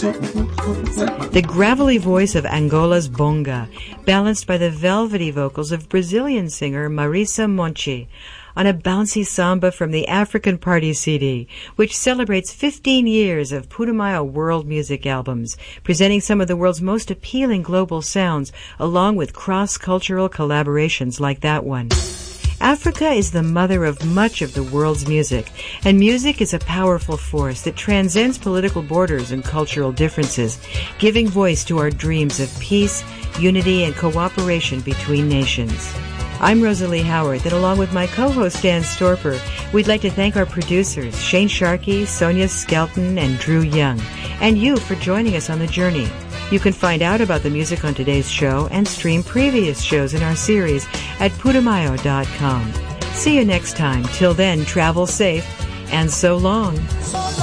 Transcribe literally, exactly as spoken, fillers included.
The gravelly voice of Angola's bonga, balanced by the velvety vocals of Brazilian singer Marisa Monte, on a bouncy samba from the African Party C D, which celebrates fifteen years of Putumayo world music albums, presenting some of the world's most appealing global sounds, along with cross-cultural collaborations like that one. Africa is the mother of much of the world's music, and music is a powerful force that transcends political borders and cultural differences, giving voice to our dreams of peace, unity, and cooperation between nations. I'm Rosalie Howard, and along with my co-host Dan Storper, we'd like to thank our producers, Shane Sharkey, Sonia Skelton, and Drew Young, and you for joining us on the journey. You can find out about the music on today's show and stream previous shows in our series at putumayo dot com. See you next time. Till then, travel safe, and so long.